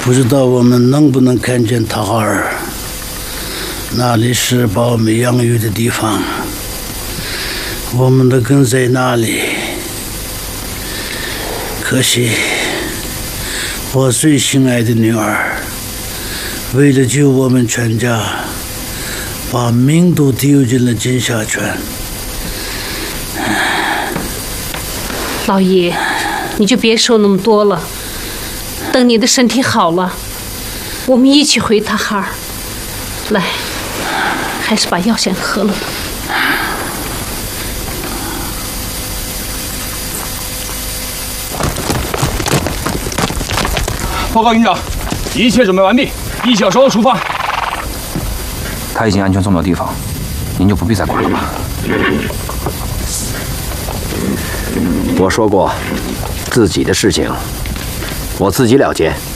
不知道我们能不能看见塔哈尔？那里是把我们养育的地方，我们的根在那里。可惜，我最心爱的女儿，为了救我们全家，把命都丢进了金沙泉。 老爷，你就别说那么多了。等你的身体好了，我们一起回塔哈尔。来，还是把药先喝了吧。 报告营长，一切准备完毕，1小时后出发。 他已经安全送到地方，您就不必再管了。 我说过，自己的事情我自己了结。